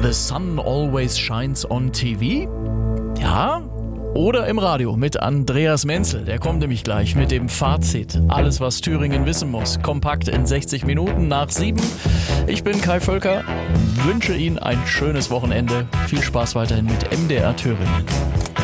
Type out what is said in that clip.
The Sun Always Shines on TV? Ja? Oder im Radio mit Andreas Menzel. Der kommt nämlich gleich mit dem Fazit. Alles, was Thüringen wissen muss. Kompakt in 60 Minuten nach 7. Ich bin Kai Völker. Wünsche Ihnen ein schönes Wochenende. Viel Spaß weiterhin mit MDR Thüringen.